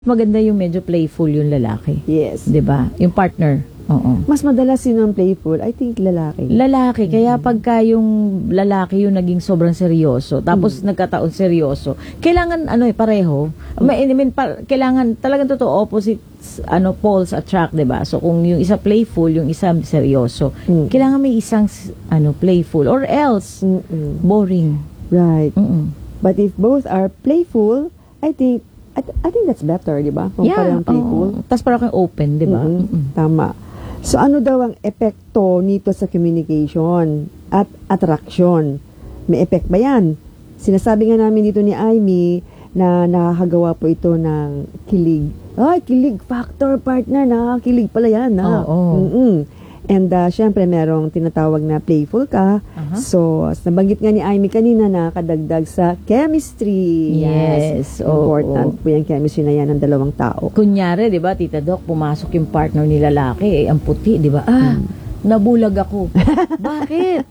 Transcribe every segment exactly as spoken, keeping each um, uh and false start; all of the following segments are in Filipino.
Maganda yung medyo playful yung lalaki. Yes. 'Di ba? Yung partner. Oo. Mas madalas sino ang playful? I think lalaki. Lalaki. Kaya pagka yung lalaki yung naging sobrang seryoso, tapos Mm. nagkataon seryoso, kailangan ano eh, pareho. May, I mean, pa, kailangan talagang totoo opposites, ano, poles attract, 'di ba? So kung yung isa playful, yung isa seryoso, Mm. kailangan may isang ano, playful, or else Mm-mm. boring. Right. Mm-mm. But if both are playful, I think I, I think that's better, di ba? Kung parang playful. oo. Tapos parang kang open, 'di ba? Mm-mm. Mm-mm. Tama. So ano daw ang epekto nito sa communication at attraction? May effect ba yan? Sinasabi nga namin dito ni Aimee na nakakagawa po ito ng kilig. Ay, kilig factor, partner. Nakakakilig pala yan. Ha? Oo. Mm-mm. And uh, syempre, merong tinatawag na playful ka. Aha. So, nabanggit nga ni Aimee kanina na kadagdag sa chemistry. Yes, oo. Important po yung chemistry na yan ng dalawang tao. Kunyari, 'di ba, Tita Doc, pumasok yung partner ni lalaki, eh, ang puti, 'di ba? Ah, nabulag ako. Bakit?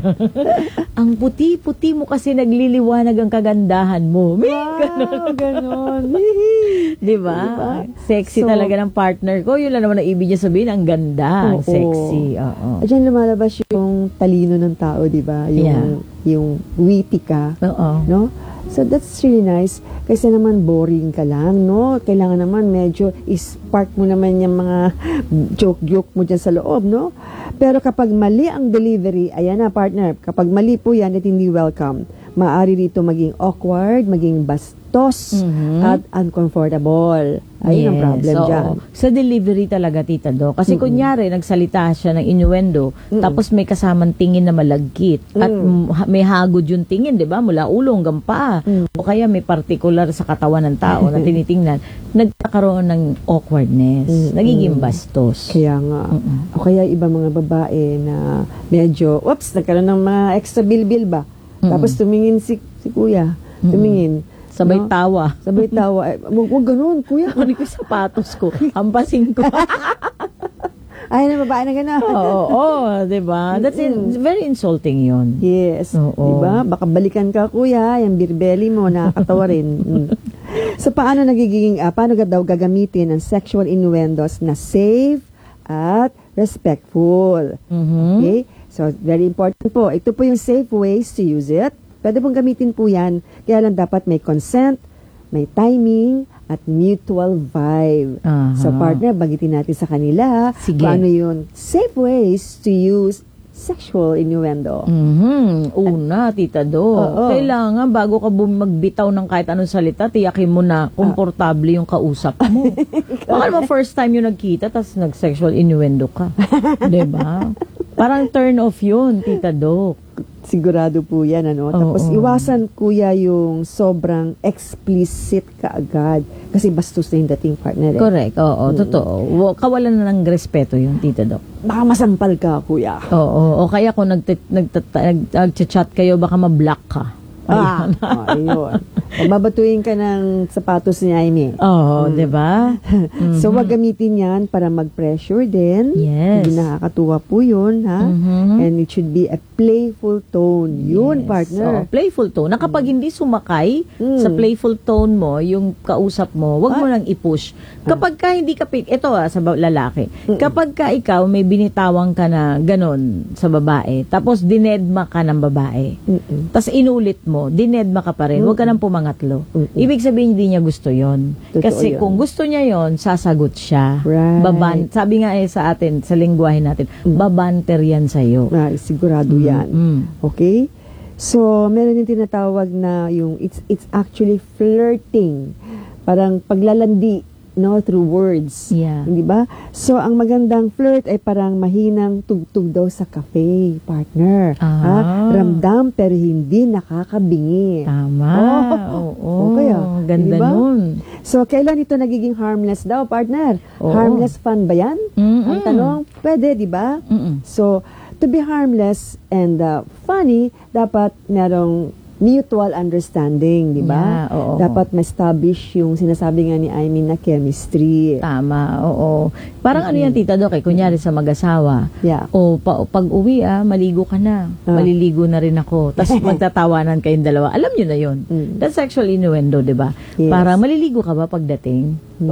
Ang puti-puti mo kasi nagliliwanag ang kagandahan mo. May Wow, ganon. 'Di ba? Diba? Sexy So, talaga ng partner ko. Yun lang naman ang ibig niya sabihin, ang ganda, ang Oo. sexy. Oo. At dyan lumalabas yung talino ng tao, di ba? Yung, Yeah. yung witty ka. Oo. No? So that's really nice. Kasi naman boring ka lang, no? Kailangan naman medyo ispark mo naman yung mga joke-joke mo dyan sa loob, no? Pero kapag mali ang delivery, ayan na partner, kapag mali po yan at hindi welcome, maaari dito maging awkward, maging bastos, Mhm. at uncomfortable. Ayun ang problem oo. dyan. Sa delivery talaga, Tita Do. Kasi Mm-mm. kunyari, nagsalita siya ng innuendo, Mm-mm. tapos may kasamang tingin na malagkit. At Mm. m- may hagod yung tingin, di ba? Mula ulo hanggang paa. Mm. O kaya may particular sa katawan ng tao na tinitingnan. Nagkakaroon ng awkwardness. Mm-mm. Nagiging bastos. Kaya nga. Mm-mm. O kaya iba mga babae na medyo, whoops, nagkaroon ng mga extra bilbil ba? Mm-mm. Tapos tumingin si, si kuya. Tumingin. Sabay no? tawa. Sabay tawa. Eh, wag, wag ganun, kuya. Kunin ko yung sapatos ko. Hampasin ko. Ay, na babae na gano'n. Oo, oo, di ba? That's in, very insulting yun. Yes. Oo. Diba? Baka balikan ka, kuya. Yung birbeli mo, nakakatawa rin. Mm. So, paano nagiging, ah, paano ga- daw gagamitin ang sexual innuendos na safe at respectful? Mhm. Okay? So, very important po. Ito po yung safe ways to use it. Pwede pong gamitin po yan. Kaya lang dapat may consent, may timing, at mutual vibe. Aha. So, partner, bagitin natin sa kanila. Sige. Paano yun? Safe ways to use sexual innuendo. Mhm. Una, Tita Do. Oo. Kailangan bago ka bum- magbitaw ng kahit anong salita, tiyakin mo na komportable yung kausap mo. Baka naman first time yung nagkita, tapos nag-sexual innuendo ka. Diba? Parang turn off yun, Tita Do. Sigurado po yan, ano? Tapos, Oo. iwasan, kuya, yung sobrang explicit ka agad. Kasi bastos na yung dating partner. Eh. Correct. Oo, totoo. Wa- Kawalan na ng respeto yun, Tita Do. Baka masampal ka, kuya. Oo. O kaya kung nagte- nagtata- nag- nag-chat kayo, baka ma-block ka. Ah, oh, ayun. O, babatuin ka ng sapatos ni Aimee. Oo, Mm. di ba? So, wag gamitin yan para mag-pressure din. Yes. Hindi nakakatuwa po yun, ha? Mhm. And it should be a playful tone. Yun, Yes. partner. Oo, playful tone. Na kapag hindi sumakay Mm. sa playful tone mo, yung kausap mo, wag mo Ah. nang i-push. Kapag ka hindi ka, pi- ito ah, sa ba- lalaki, Mm-mm. kapag ka ikaw may binitawang ka na ganon sa babae, tapos dinedma ka ng babae, Mm-mm. tapos inulit mo, dinedma ka pa rin, wag ka nang pumangatlo. Mm-mm. Ibig sabihin, hindi niya gusto yon. Totoo Kasi yun. kung gusto niya yon, sasagot siya. Right. Baban, sabi nga eh sa atin, sa lingwahe natin, Mm. babanter yan sa'yo. Ah, sigurado yan. Mm. Okay? So, meron din tinatawag na yung, it's, it's actually flirting. Parang paglalandi, no, through words. Yeah. Hindi ba? So, ang magandang flirt ay parang mahinang tugtog daw sa cafe, partner. Ah. Ha? Ramdam pero hindi nakakabingi. Tama. Oh. Oo. Oh, kaya, Ganda diba? nun. So, kailan ito nagiging harmless daw, partner? Oo. Harmless fun ba yan? Mm-mm. Ang tanong, pwede, di ba? Mm-mm. So, to be harmless and uh, funny, dapat merong mutual understanding, di ba? Yeah, oo. Dapat ma-establish yung sinasabi nga ni Aimee na chemistry. Tama, oo. Parang ano yan, Tita Doc, eh, kunyari sa mag-asawa, Yeah. o pa, pag uwi ah, maligo ka na. Ah. Maliligo na rin ako. Tapos magtatawanan kayong dalawa. Alam nyo na yun. Mm. That's sexual innuendo, di ba? Yes. Para maliligo ka ba pagdating?